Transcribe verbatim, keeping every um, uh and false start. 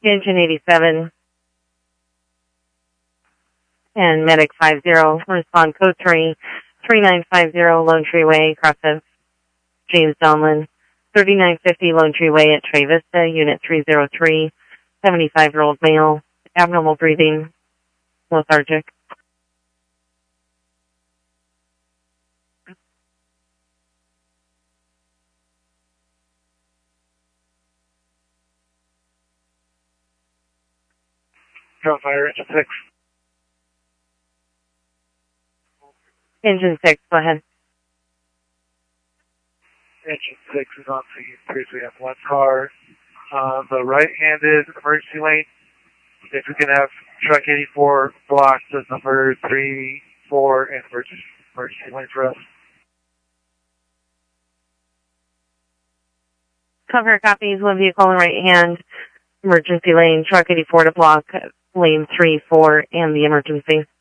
Engine eighty-seven and Medic five zero, respond code three, three nine five zero Lone Tree Way, across of James Donlin, thirty-nine fifty Lone Tree Way at Trey Vista, Unit three zero three, seventy-five-year-old male, abnormal breathing, lethargic. Drone fire, engine six. Engine six, go ahead. Engine six is on scene. Previously have one car on the right-handed emergency lane. If we can have truck eighty-four block the number three, four, and emergency, emergency lane for us. Cover copies, one vehicle in right hand, emergency lane, truck eighty-four to block lane three, four, and the emergency.